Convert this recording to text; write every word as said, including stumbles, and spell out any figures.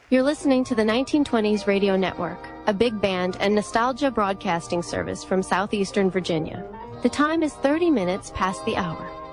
You're listening to the nineteen twenties Radio Network, a big band and nostalgia broadcasting service from southeastern Virginia. The time is thirty minutes past the hour.